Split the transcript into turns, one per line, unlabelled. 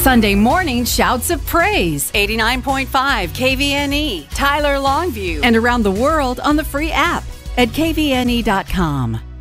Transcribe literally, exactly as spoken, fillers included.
Sunday morning shouts of praise. eighty-nine point five K V N E, Tyler Longview, and around the world on the free app at K V N E dot com.